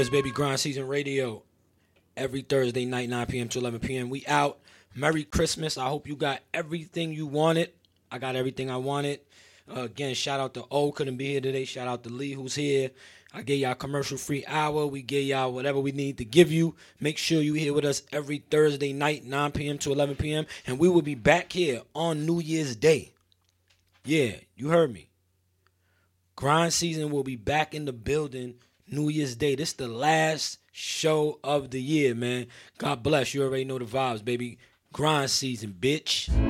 is, baby. Grind Season Radio. Every Thursday night, 9 p.m. to 11 p.m. We out. Merry Christmas. I hope you got everything you wanted. I got everything I wanted. Again, shout out to O, couldn't be here today. Shout out to Lee, who's here. I gave y'all commercial-free hour. We gave y'all whatever we need to give you. Make sure you here with us every Thursday night, 9 p.m. to 11 p.m. And we will be back here on New Year's Day. Yeah, you heard me. Grind Season will be back in the building New Year's Day. This is the last show of the year, man. God bless. You already know the vibes, baby. Grind Season, bitch.